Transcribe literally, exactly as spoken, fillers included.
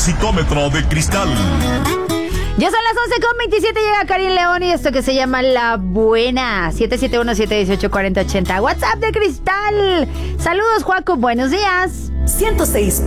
Musicómetro de Cristal. Ya son las once con veintisiete, llega Karin León y esto que se llama La Buena. siete siete uno, siete uno ocho, cuatro cero ocho cero. WhatsApp de Cristal. Saludos, Juaco, buenos días. ciento seis